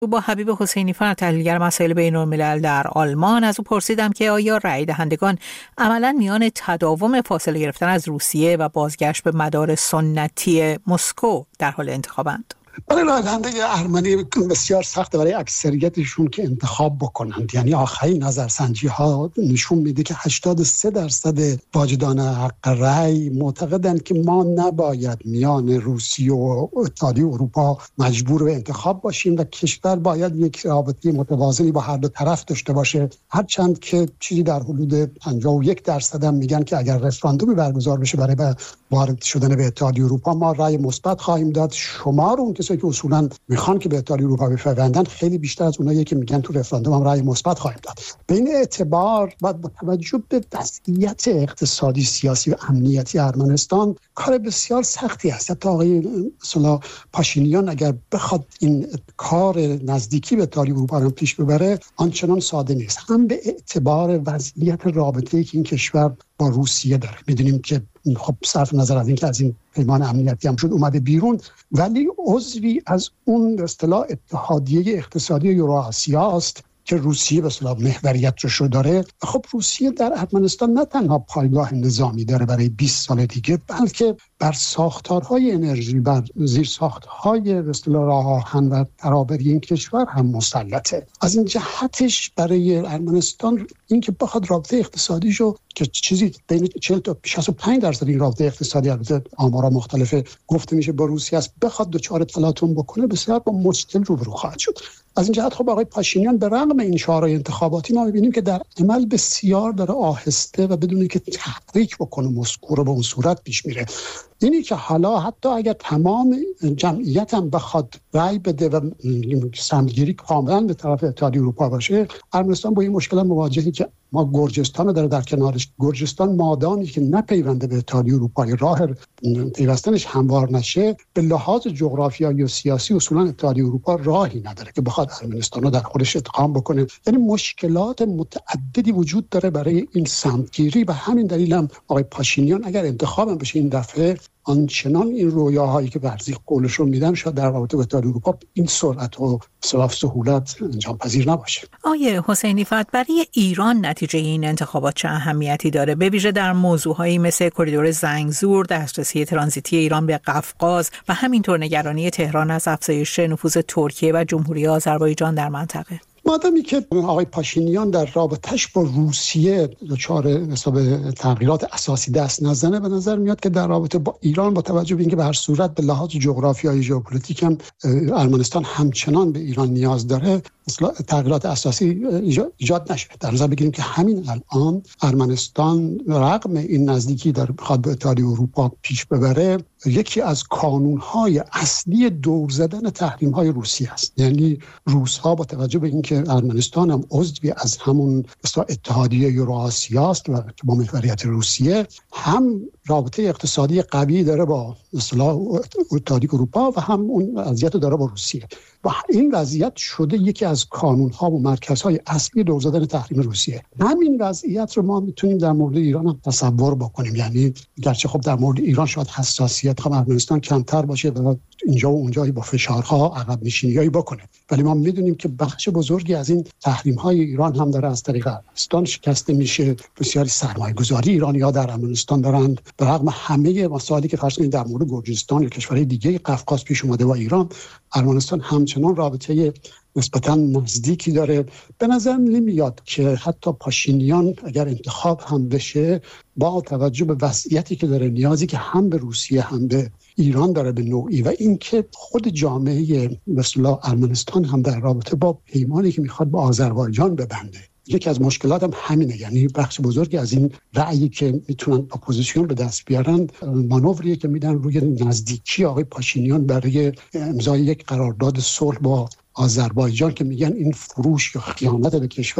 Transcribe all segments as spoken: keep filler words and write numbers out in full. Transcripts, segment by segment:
با حبیب حسینی فر، تحلیلگر مسائل بین‌الملل در آلمان، از او پرسیدم که آیا رأی دهندگان عملاً میان تداوم فاصله گرفتن از روسیه و بازگشت به مدار سنتی مسکو در حال انتخابند؟ برای رای دهنده ارمنی بسیار سخته برای اکثریتشون که انتخاب بکنند. یعنی آخرین نظرسنجی ها نشون میده که هشتاد و سه درصد واجدان حق رای معتقدند که ما نباید میان روسیه و اتحادیه اروپا مجبور به انتخاب باشیم و کشور باید یک رابطه متوازنی با هر دو طرف داشته باشه. هرچند که چیزی در حدود پنجاه و یک درصد هم میگن که اگر رفراندومی برگزار بشه برای وارد شدن به اتحادیه اروپا ما رای مثبت خواهیم داد. شمار اون کسایی که اصولا میخوان که به اتحادیه اروپا بپیوندن خیلی بیشتر از اونایی که میگن تو رفراندوم هم رای مثبت خواهیم داد. به این اعتبار با توجه به وضعیت اقتصادی، سیاسی و امنیتی ارمنستان کار بسیار سختی است. حتی آقای مثلا پاشینیان اگر بخواد این کار نزدیکی به اتحادیه اروپا رو پیش ببره آنچنان ساده نیست. هم به اعتبار وضعیت رابطه‌ای که این کشور با روسیه داره. میدونیم که خب صرف نظر از این که از این پیمان امنیتی هم شد اومده بیرون، ولی عضوی از اون به اصطلاح اتحادیه اقتصادی یوراسیا است که روسیه به اصطلاح محوریت رو داره. خب روسیه در ارمنستان نه تنها پایگاه نظامی داره برای بیست سال دیگه، بلکه بر ساختارهای انرژی، بر زیر ساختهای به اصطلاح راه آهن و ترابری این کشور هم مسلطه. از این جهتش برای ارمنستان این که بخواد رابطه اقتصادیشو که چیزی بین چهل تا شصت و پنج درصد این رابطه اقتصادی البته آمارا مختلفه گفته میشه با روسیه است، بخواد دوچار تلاطم بکنه بسیار با مشکل روبرو خواهد شد. از این جهت خب آقای پاشینیان به رغم این شعارهای انتخاباتی ما می‌بینیم که در عمل بسیار داره آهسته و بدون اینکه تحریک بکنه مسکو رو به اون صورت پیش میره. اینی که حالا حتی اگر تمام جمعیت هم بخواد رأی بده و سمتگیری کاملا به طرف اتحادیه اروپا باشه، ارمنستان با این مشکل مواجهه که ما گرجستان رو داره در کنارش. گرجستان مادامی که نپیونده به اتحادیه اروپا، راه پیوستنش هموار نشه، به لحاظ جغرافیایی و سیاسی اصولا اتحادیه اروپا راهی نداره که بخواد ارمنستان رو در خودش ادغام بکنه. یعنی مشکلات متعددی وجود داره برای این سمتگیری و همین دلیل هم آقای پاشینیان اگر انتخاب بشه این دفعه آنچنان این رویاهایی که ورزی قولش رو میدن شاید در رابطه با اتحادیه اروپا این سرعت و سهولت انجام پذیر نباشه. آیه حسینی فر، برای ایران نتیجه این انتخابات چه اهمیتی داره؟ به ویژه در موضوعهایی مثل کریدور زنگزور، دسترسی ترانزیتی ایران به قفقاز و همینطور نگرانی تهران از افزایش نفوذ ترکیه و جمهوری آذربایجان در منطقه. مادامی که آقای پاشینیان در رابطش با روسیه دچار حساب تغییرات اساسی دست نزنه، به نظر میاد که در رابطه با ایران با توجه به اینکه به هر صورت به لحاظ جغرافیایی ژئوپلیتیک هم ارمنستان همچنان به ایران نیاز داره، اصلا تغییرات اساسی ایجاد نشه. در نظر بگیریم که همین الان ارمنستان رغم این نزدیکی در بخواد به اتحادیه اروپا پیش ببره، یکی از کانون‌های اصلی دور زدن تحریم‌های روسیه است. یعنی روس‌ها با توجه به اینکه ارمنستان هم عضوی از همون اتحادیه یوراسیا است و با محوریت روسیه، هم رابطه اقتصادی قوی داره با اصطلاح اتحادیه اروپا و هم اون وضعیت داره با روسیه و این وضعیت شده یکی از کانون‌ها و مرکزهای اصلی دور زدن تحریم روسیه. همین وضعیت رو ما میتونیم در مورد ایران هم تصور بکنیم. یعنی گرچه خب در مورد ایران شاید حساسیت هم ارمنستان کمتر باشه و اینجا و اونجایی با فشارها عقب نشینیایی بکنه، ولی ما میدونیم که بخش بزرگی از این تحریم‌های ایران هم داره از طریق ارمنستان شکسته میشه. بسیاری سرمایه‌گذاری ایرانی‌ها در ارمنستان دارند. به رغم همه مسائلی که فرض کنید در مورد گرجستان یا کشورهای دیگه قفقاز پیش اومده با ایران، ارمنستان همچنان رابطه نسبتاً نزدیکی داره. به نظر نمیاد که حتی پاشینیان اگر انتخاب هم بشه با توجه به وضعیتی که داره، نیازی که هم به روسیه هم به ایران داره به نوعی و اینکه خود جامعه مثلا ارمنستان هم در رابطه با پیمانی که میخواد با آذربایجان ببنده، یکی از مشکلات هم همینه. یعنی بخش بزرگی از این رأیی که میتونن اپوزیسیون به دست بیارن مانوریه که میدن روی نزدیکی آقای پاشینیان برای امضای یک قرارداد صلح با آذربایجان که میگن این فروش یا خیانت به کشور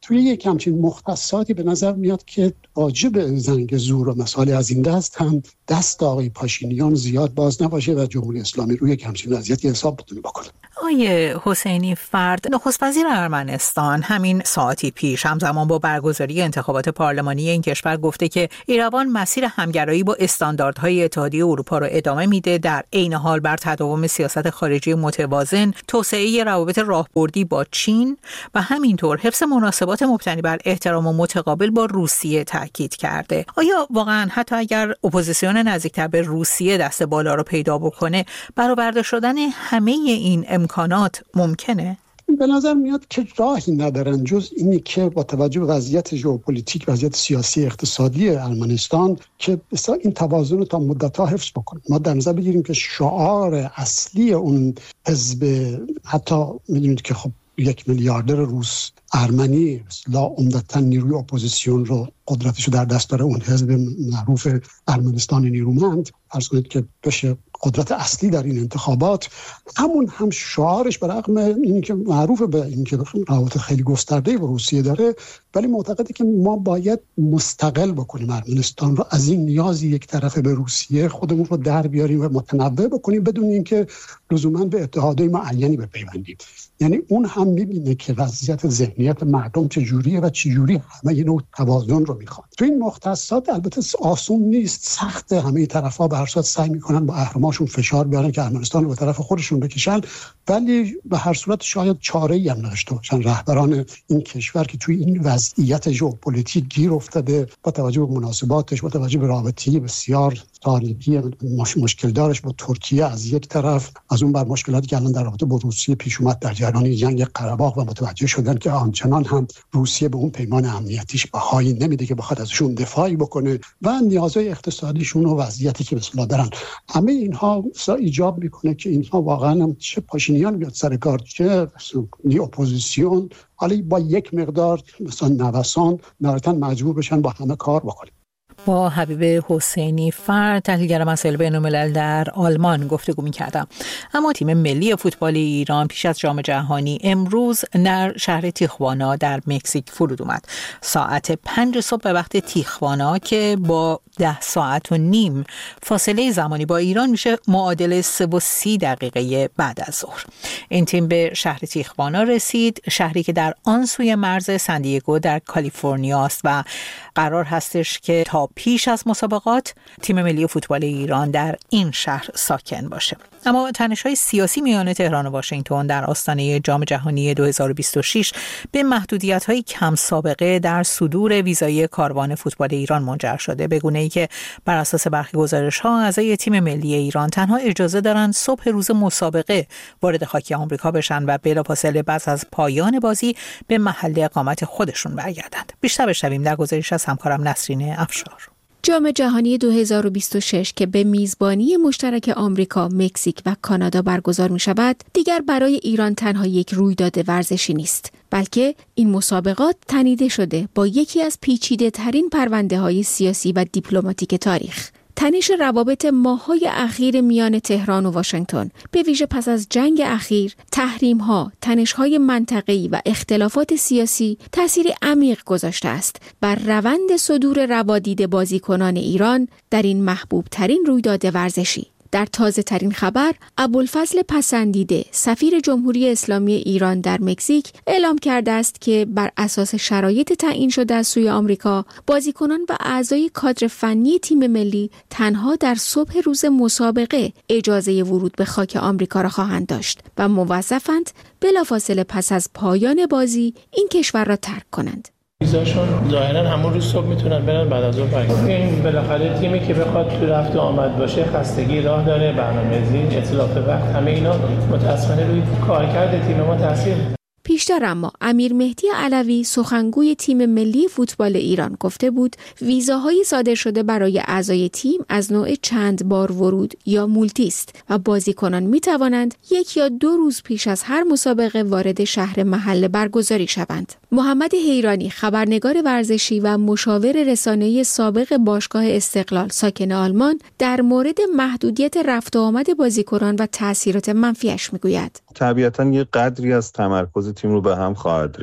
توی یک همچین مختصاتی به نظر میاد که واجب زنگ زور و مسائل از این دست هم دست آقای پاشینیان زیاد باز نباشه و جمهوری اسلامی روی یک همچین وضعیتی حساب بتونه بکنه. آیه حسینی فرد، نخست وزیر ارمنستان همین ساعتی پیش همزمان با برگزاری انتخابات پارلمانی این کشور گفته که ایروان مسیر همگرایی با استانداردهای اتحادیه اروپا را ادامه میده، در عین حال بر تداوم سیاست خارجی متوازن، توسعه روابط راهبردی با چین و همینطور حفظ مناسبات مبتنی بر احترام و متقابل با روسیه تاکید کرده. آیا واقعا حتی اگر اپوزیسیون نزدیکتر به روسیه دست بالا رو پیدا بکنه، برآورده شدن همه این امکانات ممکنه؟ به نظر میاد که راهی ندارن جز اینی که با توجه به وضعیت ژئوپلیتیک، وضعیت سیاسی اقتصادی ارمنستان که بسیار این توازن رو تا مدت‌ها حفظ بکنه. ما در نظر بگیریم که شعار اصلی اون حزب، حتی میدونید که خب یک میلیاردر روس ارمنی لا عمدتاً نیروی اپوزیسیون رو قدرتشو در دست داره، اون حزب معروف ارمنستان نیرومند، فرض کنید که بشه قدرت اصلی در این انتخابات، همون هم شعارش برغم اینکه معروف به اینکه روابط خیلی گسترده با روسیه داره، ولی معتقده که ما باید مستقل بکنیم ارمنستان رو از این نیاز یک طرفه به روسیه، خودمون رو در بیاریم و متنوع بکنیم بدون اینکه لزوما به اتحادهای معینی بپیوندیم. یعنی اون هم میبینه که وضعیت ذهنیت مردم چجوریه و چجوری همه این نوع توازن رو میخواد. تو این مختصات البته آسون نیست، سخته، همه طرفا به هر صورت سعی میکنن با اهرماشون فشار بیارن که ارمنستان رو به طرف خودشون بکشن، ولی به هر صورت شاید چاره‌ای هم نداشته باشن رهبران این کشور که توی این وضعیت ژئوپلیتیک گیر افتاده، با توجه به مناسباتش، با توجه به رابطه‌ای بسیار تاریخی مشکل دارش با ترکیه از یک طرف، از اون بر مشکلاتی که الان در رابطه با روسیه پیش اومد در جریان جنگ قره باغ و متوجه شدن که آنچنان هم روسیه به اون پیمان امنیتیش بهایی نمیده که بخواد ازشون دفاعی بکنه و نیازهای اقتصادیشون و وضعیتی که مثلا دارن. همه اینها ایجاب میکنه که اینها واقعا هم چه پاشینیان بیاد سر کار، چه اپوزیسیون، حالا با یک مقدار مثلا نوسان نهایتاً مجبور بشن با همه کار بکنن. با حبیب حسینی فرد، تحلیلگر مسائل بین‌الملل در آلمان گفتگو می‌کردم. اما تیم ملی فوتبال ایران پیش از جام جهانی امروز در شهر تیخوانا در مکزیک فرود اومد. ساعت پنج صبح به وقت تیخوانا که با ده ساعت و نیم فاصله زمانی با ایران میشه معادل سه و سی دقیقه بعد از ظهر. این تیم به شهر تیخوانا رسید، شهری که در آن سوی مرز سندیگو در کالیفرنیا است و قرار هستش که تا پیش از مسابقات تیم ملی فوتبال ایران در این شهر ساکن باشه. اما تنش‌های سیاسی میان تهران و واشنگتن در آستانه جام جهانی دو هزار و بیست و شش به محدودیت‌های کم سابقه در صدور ویزای کاروان فوتبال ایران منجر شده، به گونه‌ای که بر اساس برخی گزارش‌ها اعضای تیم ملی ایران تنها اجازه دارند صبح روز مسابقه وارد خاک آمریکا بشن و بلافاصله بعد از پایان بازی به محل اقامت خودشون برگردند. بیشتر بشنویم در گزارش از همکارم نسرین افشار. جام جهانی دو هزار و بیست و شش که به میزبانی مشترک آمریکا، مکزیک و کانادا برگزار می شود، دیگر برای ایران تنها یک رویداد ورزشی نیست، بلکه این مسابقات تنیده شده با یکی از پیچیده ترین پرونده های سیاسی و دیپلماتیک تاریخ. تنش روابط ماه‌های اخیر میان تهران و واشنگتن، به ویژه پس از جنگ اخیر، تحریم‌ها، تنش‌های منطقه‌ای و اختلافات سیاسی تأثیری عمیق گذاشته است بر روند صدور روادید بازیکنان ایران در این محبوب ترین رویداد ورزشی. در تازه ترین خبر، ابوالفضل پسندیده، سفیر جمهوری اسلامی ایران در مکزیک، اعلام کرده است که بر اساس شرایط تعیین شده از سوی آمریکا، بازیکنان و اعضای کادر فنی تیم ملی تنها در صبح روز مسابقه اجازه ورود به خاک آمریکا را خواهند داشت و موظفند بلافاصله پس از پایان بازی این کشور را ترک کنند. ویزاشون ظاهرا همون روز صبح میتونن برن، بعد از ظهر برگردن. این بالاخره تیمی که بخواد تو رفت و آمد باشه خستگی راه داره، برنامه‌ریزی، اتلاف وقت، همه اینا متأسفانه روی کارکرد تیم ما تاثیر می‌ذاره. پیشتر اما امیر مهدی علوی، سخنگوی تیم ملی فوتبال ایران، گفته بود ویزاهای صادر شده برای اعضای تیم از نوع چند بار ورود یا مولتی است و بازیکنان می توانند یک یا دو روز پیش از هر مسابقه وارد شهر محل برگزاری شوند. محمد حیرانی، خبرنگار ورزشی و مشاور رسانه‌ای سابق باشگاه استقلال ساکن آلمان، در مورد محدودیت رفت و آمد بازیکنان و تأثیرات منفیش میگوید. طبیعتاً یه قدری از تمرکز تیم رو به هم خواهد ریخت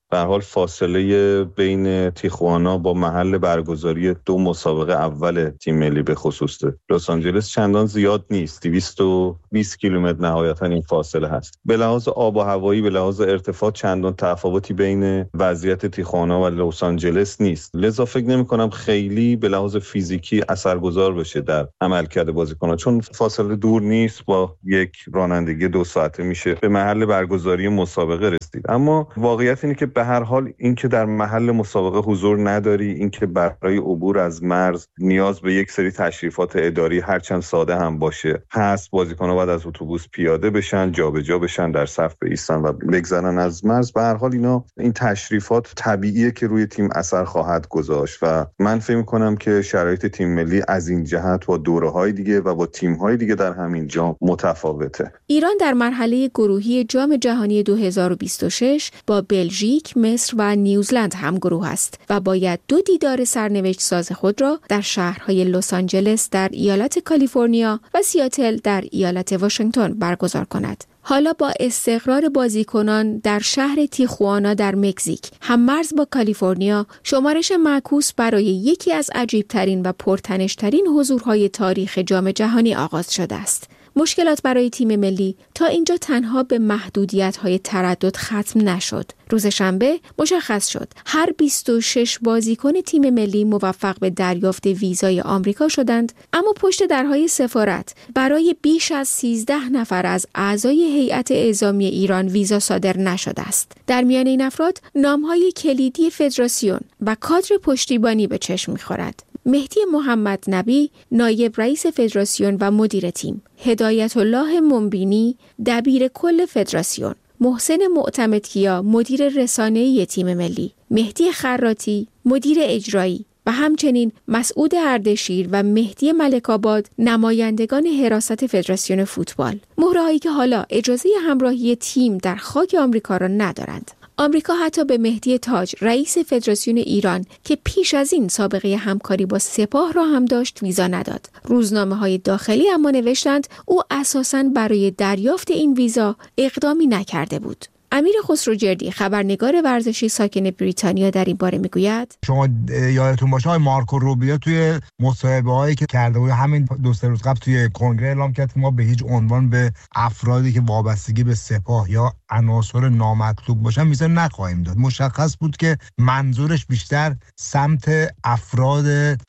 به هر حال فاصله بین تیخوانا با محل برگزاری دو مسابقه اول تیم ملی به خصوص لس آنجلس چندان زیاد نیست. دویست و بیست کیلومتر نهایتا این فاصله هست. به لحاظ آب و هوایی، به لحاظ ارتفاع چندان تفاوتی بین وضعیت تیخوانا و لس آنجلس نیست. لذا فکر نمی‌کنم خیلی به لحاظ فیزیکی اثرگذار بشه در عملکرد بازیکن‌ها، چون فاصله دور نیست. با یک رانندگی دو ساعته میشه به محل برگزاری مسابقه رسید. اما واقعیت اینه که به هر حال اینکه در محل مسابقه حضور نداری، اینکه برای عبور از مرز نیاز به یک سری تشریفات اداری هرچند ساده هم باشه هست. بازیکن‌ها باید از اتوبوس پیاده بشن، جابجا بشن، در صف بایستن و بگذرن از مرز. به هر حال اینا این تشریفات طبیعیه که روی تیم اثر خواهد گذاشت و من فکر می‌کنم که شرایط تیم ملی از این جهت با دوره‌های دیگه و با تیم‌های دیگه در همین جام متفاوته. ایران در مرحله گروهی جام جهانی دو هزار و بیست و شش با بلژیک، مصر و نیوزلند همگروه است و باید دو دیدار سرنوشت ساز خود را در شهرهای لس آنجلس در ایالت کالیفرنیا و سیاتل در ایالت واشنگتن برگزار کند. حالا با استقرار بازیکنان در شهر تیخوانا در مکزیک، هم‌مرز با کالیفرنیا، شمارش معکوس برای یکی از عجیب‌ترین و پرتنش‌ترین حضورهای تاریخ جام جهانی آغاز شده است. مشکلات برای تیم ملی تا اینجا تنها به محدودیت‌های تردد ختم نشد. روز شنبه مشخص شد هر بیست و شش بازیکن تیم ملی موفق به دریافت ویزای آمریکا شدند، اما پشت درهای سفارت برای بیش از سیزده نفر از اعضای هیئت اعزامی ایران ویزا صادر نشده است. در میان این افراد نام‌های کلیدی فدراسیون و کادر پشتیبانی به چشم می‌خورد. مهدی محمد نبی، نایب رئیس فدراسیون و مدیر تیم، هدایت الله منبینی، دبیر کل فدراسیون، محسن معتمدکیا، مدیر رسانه‌ای تیم ملی، مهدی خراتی، مدیر اجرایی و همچنین مسعود اردشیر و مهدی ملک‌آباد، نمایندگان حراست فدراسیون فوتبال. مهرهایی که حالا اجازه همراهی تیم در خاک آمریکا را ندارند. آمریکا حتی به مهدی تاج، رئیس فدراسیون ایران که پیش از این سابقه همکاری با سپاه را هم داشت، ویزا نداد. روزنامه‌های داخلی اما نوشتند او اساساً برای دریافت این ویزا اقدامی نکرده بود. امیر خسروجردی، خبرنگار ورزشی ساکن بریتانیا، در این باره میگوید شما یادتون باشه آقای مارکو روبیو توی مصاحبه‌هایی که کرده بود همین دو سه روز قبل توی کنگره اعلام کرد که ما به هیچ عنوان به افرادی که وابستگی به سپاه یا عناصر نامطلوب باشن ویزا نخواهیم داد. مشخص بود که منظورش بیشتر سمت افراد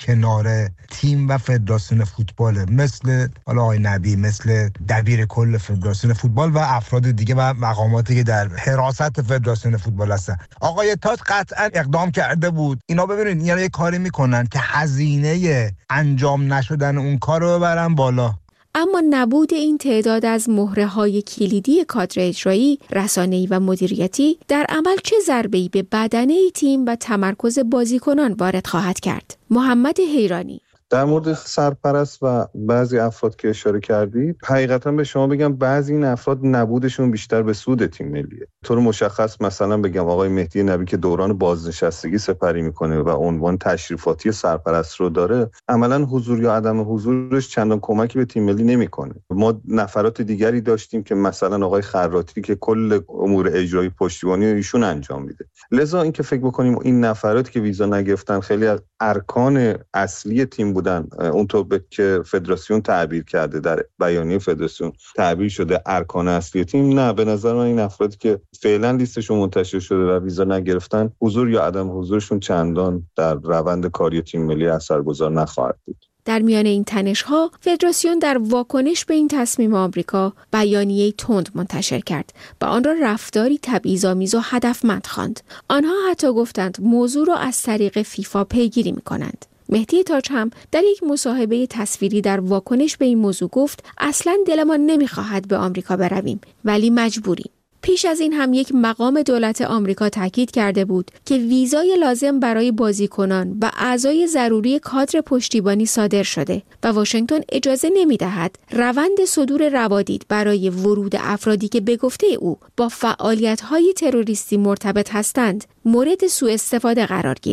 کنار تیم و فدراسیون فوتبال، مثل حالا آقای نبی، مثل دبیر کل فدراسیون فوتبال و افراد دیگه و مقاماتی که در حراست فدراسیون فوتبال هستن. آقای تاج قطعا اقدام کرده بود. اینا ببینید اینا یه کاری میکنن که هزینه انجام نشدن اون کار رو ببرن بالا. اما نبود این تعداد از مهره‌های کلیدی کادر اجرایی، رسانه‌ای و مدیریتی در عمل چه ضربه‌ای به بدنه تیم و تمرکز بازیکنان وارد خواهد کرد؟ محمد حیرانی. در مورد سرپرست و بعضی افراد که اشاره کردید، حقیقتا به شما بگم بعضی این افراد نبودشون بیشتر به سود تیم ملیه. طور مشخص مثلا بگم آقای مهدی نبی که دوران بازنشستگی سپری میکنه و عنوان تشریفاتی سرپرست رو داره، عملا حضور یا عدم حضورش چندان کمکی به تیم ملی نمیکنه. ما نفرات دیگری داشتیم که مثلا آقای خراتی که کل امور اجرایی پشتیبانی ایشون انجام میده. لذا اینکه فکر بکنیم این نفراتی که ویزا نگرفتن خیلی از ارکان اصلی تیم بودن، اونطور که فدراسیون تعبیر کرده، در بیانیه فدراسیون تعبیر شده ارکان اصلی تیم، نه، به نظر من این افرادی که فعلا لیستشون منتشر شده و ویزا نگرفتن، حضور یا عدم حضورشون چندان در روند کاری تیم ملی اثرگذار نخواهد بود. در میان این تنش‌ها، فدراسیون در واکنش به این تصمیم آمریکا بیانیه‌ای تند منتشر کرد و آن را رفتاری تبعیض‌آمیز و هدفمند خواند. آنها حتی گفتند موضوع را از طریق فیفا پیگیری می‌کنند. مهدی تاج هم در یک مصاحبه تصویری در واکنش به این موضوع گفت اصلاً دلمان نمی‌خواهد به آمریکا برویم، ولی مجبوریم. پیش از این هم یک مقام دولت آمریکا تاکید کرده بود که ویزای لازم برای بازیکنان و اعضای ضروری کادر پشتیبانی صادر شده و واشنگتن اجازه نمی‌دهد روند صدور روادید برای ورود افرادی که به گفته او با فعالیت‌های تروریستی مرتبط هستند مورد سوء استفاده قرار گیرد.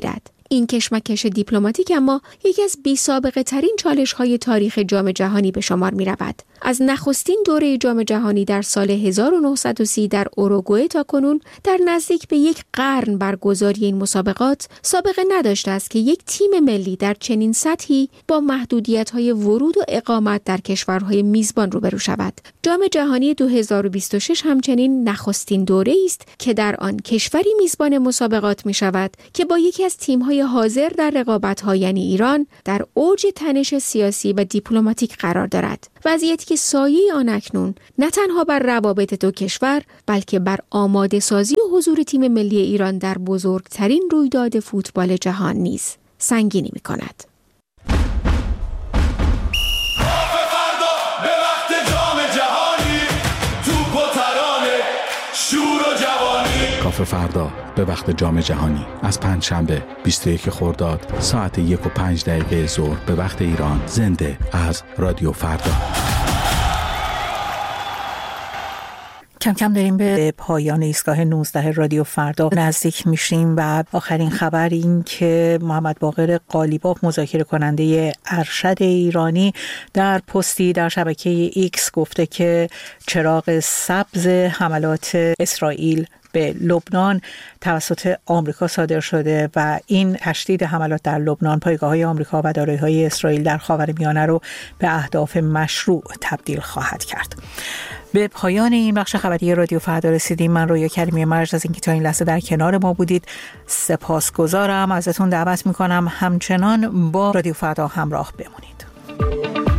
این کشمکش دیپلماتیک اما یکی از بی‌سابقه ترین چالش‌های تاریخ جام جهانی به شمار می‌رود. از نخستین دوره جام جهانی در سال هزار و نهصد و سی در اوروگوئه تا کنون در نزدیک به یک قرن برگزاری این مسابقات سابقه نداشته است که یک تیم ملی در چنین سطحی با محدودیت‌های ورود و اقامت در کشورهای میزبان روبرو شود. جام جهانی دو هزار و بیست و شش همچنین نخستین دوره است که در آن کشوری میزبان مسابقات می‌شود که با یکی از تیم‌های حاضر در رقابت‌ها یعنی ایران در اوج تنش سیاسی و دیپلماتیک قرار دارد. وضعیتی که سایه آن اکنون نه تنها بر روابط دو کشور بلکه بر آماده سازی و حضور تیم ملی ایران در بزرگترین رویداد فوتبال جهان نیز سنگینی می‌کند. کافه فردا به وقت جام جهانی از پنجشنبه بیست و یک خرداد ساعت یک و پنج دقیقه ظهر به وقت ایران، زنده از رادیو فردا. کم کم داریم به پایان ایستگاه نوزده رادیو فردا نزدیک میشیم و آخرین خبر این که محمد باقر قالیباف مذاکره کننده ارشد ایرانی در پستی در شبکه ایکس گفته که چراغ سبز حملات اسرائیل به لبنان توسط آمریکا صادر شده و این تشدید حملات در لبنان پایگاه‌های آمریکا و دارایی‌های اسرائیل در خاورمیانه رو به اهداف مشروع تبدیل خواهد کرد. به پایان این بخش خبری رادیو فردا رسیدیم. من رویا کریمی مرج از اینکه تا این لحظه در کنار ما بودید سپاسگزارم. ازتون دعوت می‌کنم همچنان با رادیو فردا همراه بمونید.